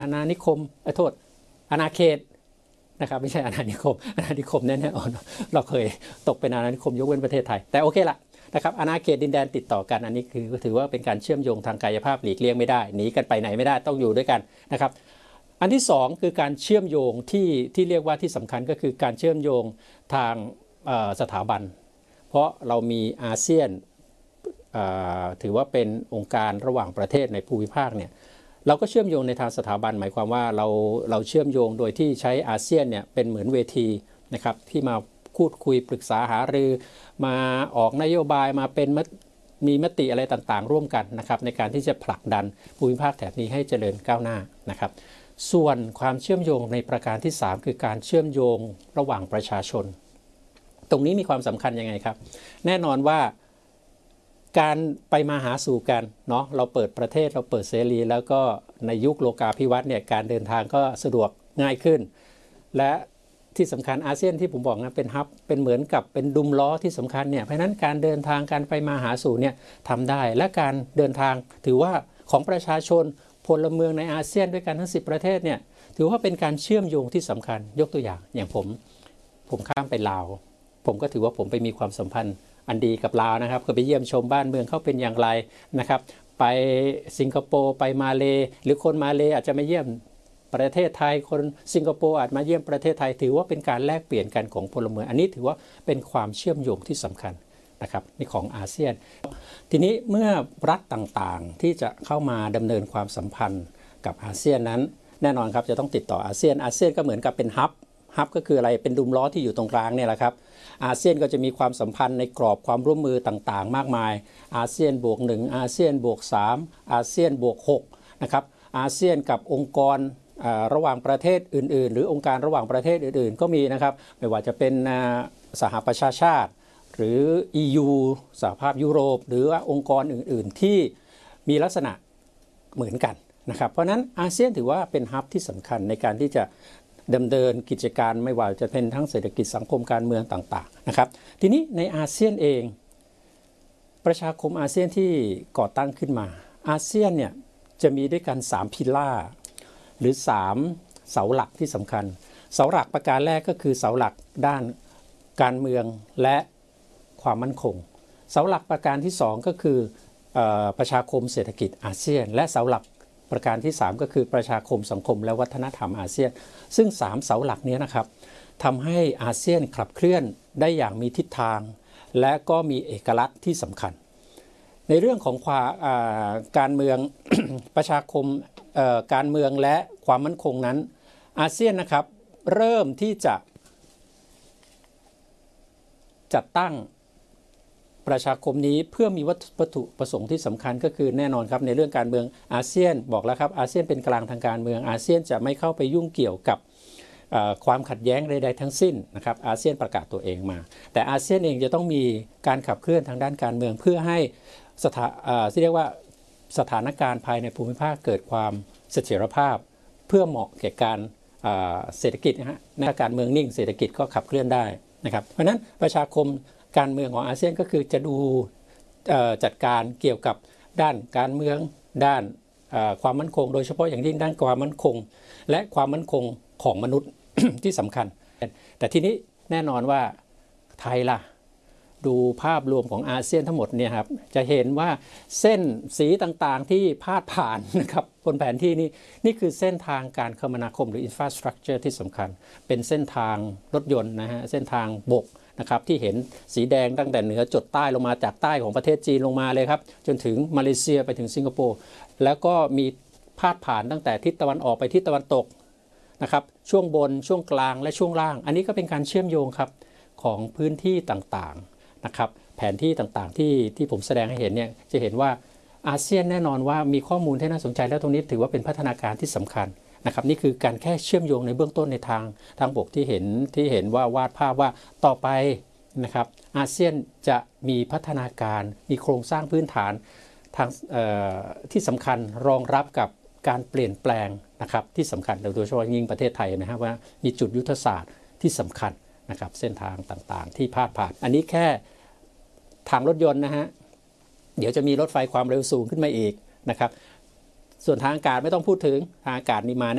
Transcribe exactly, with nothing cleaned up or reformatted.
อาณานิคมโทษอาณาเขตนะครับไม่ใช่อาณานิคมอาณานิคมแน่ๆเราเคยตกเป็นอาณานิคมยกเว้นประเทศไทยแต่โอเคละนะครับอาณาเขตดินแดนติดต่อกันอันนี้คือถือว่าเป็นการเชื่อมโยงทางกายภาพหลีกเลี่ยงไม่ได้หนีกันไปไหนไม่ได้ต้องอยู่ด้วยกันนะครับอันที่สองคือการเชื่อมโยงที่ที่เรียกว่าที่สำคัญก็คือการเชื่อมโยงทางสถาบันเพราะเรามีอาเซียนถือว่าเป็นองค์การระหว่างประเทศในภูมิภาคเนี่ยเราก็เชื่อมโยงในทางสถาบันหมายความว่าเราเราเชื่อมโยงโดยที่ใช้อาเซียนเนี่ยเป็นเหมือนเวทีนะครับที่มาพูดคุยปรึกษาหารือมาออกนโยบายมาเป็นมีมติอะไรต่างๆร่วมกันนะครับในการที่จะผลักดันภูมิภาคแถบนี้ให้เจริญก้าวหน้านะครับส่วนความเชื่อมโยงในประการที่สามคือการเชื่อมโยงระหว่างประชาชนตรงนี้มีความสำคัญยังไงครับแน่นอนว่าการไปมาหาสู่กันเนาะเราเปิดประเทศเราเปิดเสรีแล้วก็ในยุคโลกาภิวัตน์เนี่ยการเดินทางก็สะดวกง่ายขึ้นและที่สำคัญอาเซียนที่ผมบอกนะเป็นฮับเป็นเหมือนกับเป็นดุมล้อที่สำคัญเนี่ยเพราะฉะนั้นการเดินทางการไปมาหาสู่เนี่ยทำได้และการเดินทางถือว่าของประชาชนพลเมืองในอาเซียนด้วยกันทั้งสิบประเทศเนี่ยถือว่าเป็นการเชื่อมโยงที่สำคัญยกตัวอย่างอย่างผมผมข้ามไปลาวผมก็ถือว่าผมไปมีความสัมพันธ์อันดีกับลาวนะครับก็ไปเยี่ยมชมบ้านเมืองเขาเป็นอย่างไรนะครับไปสิงคโปร์ไปมาเลหรือคนมาเลอาจจะมาเยี่ยมประเทศไทยคนสิงคโปร์อาจมาเยี่ยมประเทศไทยถือว่าเป็นการแลกเปลี่ยนกันของพลเมืองอันนี้ถือว่าเป็นความเชื่อมโยงที่สำคัญนะครับในของอาเซียนทีนี้เมื่อรัฐต่างๆที่จะเข้ามาดำเนินความสัมพันธ์กับอาเซียนนั้นแน่นอนครับจะต้องติดต่ออาเซียนอาเซียนก็เหมือนกับเป็นฮับฮับก็คืออะไรเป็นดุมล้อที่อยู่ตรงกลางเนี่ยแหละครับอาเซียนก็จะมีความสัมพันธ์ในกรอบความร่วมมือต่างๆมากมายอาเซียนบวกหนึ่งอาเซียนบวกสามอาเซียนบวกหกนะครับอาเซียนกับองค์กรระหว่างประเทศอื่นๆหรือองค์การระหว่างประเทศอื่นๆก็มีนะครับไม่ว่าจะเป็นสหประชาชาติหรือ อี ยู สหภาพยุโรปหรือว่าองค์กรอื่นๆที่มีลักษณะเหมือนกันนะครับเพราะนั้นอาเซียนถือว่าเป็นฮับที่สำคัญในการที่จะดำเนินกิจการไม่ว่าจะเป็นทั้งเศรษฐกิจสังคมการเมืองต่างๆนะครับทีนี้ในอาเซียนเองประชาคมอาเซียนที่ก่อตั้งขึ้นมาอาเซียนเนี่ยจะมีด้วยกันสามพิล่าหรือสามเสาหลักที่สำคัญเสาหลักประการแรกก็คือเสาหลักด้านการเมืองและความมั่นคงเสาหลักประการที่สองก็คือประชาคมเศรษฐกิจอาเซียนและเสาหลักประการที่สามก็คือประชาคมสังคมและวัฒนธรรมอาเซียนซึ่งสามเสาหลักนี้นะครับทำให้อาเซียนขับเคลื่อนได้อย่างมีทิศทางและก็มีเอกลักษณ์ที่สำคัญในเรื่องของความการเมือง ประชาคมการเมืองและความมั่นคงนั้นอาเซียนนะครับเริ่มที่จะจัดตั้งประชาคมนี้เพื่อมีวัตถุประสงค์ที่สำคัญก็คือแน่นอนครับในเรื่องการเมืองอาเซียนบอกแล้วครับอาเซียนเป็นกลางทางการเมืองอาเซียนจะไม่เข้าไปยุ่งเกี่ยวกับความขัดแย้งใดๆทั้งสิ้นนะครับอาเซียนประกาศตัวเองมาแต่อาเซียนเองจะต้องมีการขับเคลื่อนทางด้านการเมืองเพื่อให้สถาที่เรียกว่าสถานการณ์ภายในภูมิภาคเกิดความเสถียรภาพเพื่อเหมาะแก่การเศรษฐกิจนะฮะในการเมืองนิ่งเศรษฐกิจก็ขับเคลื่อนได้นะครับเพราะฉะนั้นประชาคมการเมืองของอาเซียนก็คือจะดูจัดการเกี่ยวกับด้านการเมืองด้านความมั่นคงโดยเฉพาะอย่างยิ่งด้านความมั่นคงและความมั่นคงของมนุษย์ ที่สำคัญแต่ทีนี้แน่นอนว่าไทยล่ะดูภาพรวมของอาเซียนทั้งหมดเนี่ยครับจะเห็นว่าเส้นสีต่างๆที่พาดผ่านนะครับบนแผนที่นี้นี่คือเส้นทางการคมนาคมหรือ infrastructure ที่สำคัญเป็นเส้นทางรถยนต์นะฮะเส้นทางบกนะครับที่เห็นสีแดงตั้งแต่เหนือจดใต้ลงมาจากใต้ของประเทศจีนลงมาเลยครับจนถึงมาเลเซียไปถึงสิงคโปร์แล้วก็มีพาดผ่านตั้งแต่ทิศตะวันออกไปทิศตะวันตกนะครับช่วงบนช่วงกลางและช่วงล่างอันนี้ก็เป็นการเชื่อมโยงครับของพื้นที่ต่างๆนะครับแผนที่ต่างๆที่ที่ผมแสดงให้เห็นเนี่ยจะเห็นว่าอาเซียนแน่นอนว่ามีข้อมูลที่น่าสนใจแล้วตรงนี้ถือว่าเป็นพัฒนาการที่สำคัญนะครับนี่คือการแค่เชื่อมโยงในเบื้องต้นในทางทางบกที่เห็นที่เห็นว่าวาดภาพว่าต่อไปนะครับอาเซียนจะมีพัฒนาการมีโครงสร้างพื้นฐานทางที่สำคัญรองรับกับการเปลี่ยนแปลงนะครับที่สำคัญโดยเฉพาะยิ่งประเทศไทยนะครับว่ามีจุดยุทธศาสตร์ที่สำคัญนะครับเส้นทางต่างๆที่พาดผ่านอันนี้แค่ทางรถยนต์นะฮะเดี๋ยวจะมีรถไฟความเร็วสูงขึ้นมาอีกนะครับส่วนทางอากาศไม่ต้องพูดถึงทางอากาศนี่มา